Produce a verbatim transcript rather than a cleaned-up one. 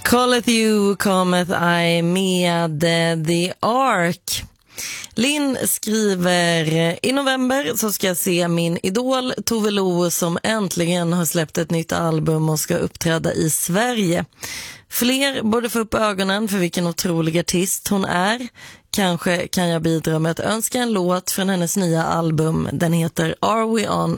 Calleth you, cometh I med The Ark. Linn skriver: i november så ska jag se min idol Tove Lo som äntligen har släppt ett nytt album och ska uppträda i Sverige. Fler borde få upp ögonen för vilken otrolig artist hon är. Kanske kan jag bidra med att önska en låt från hennes nya album. Den heter Are We On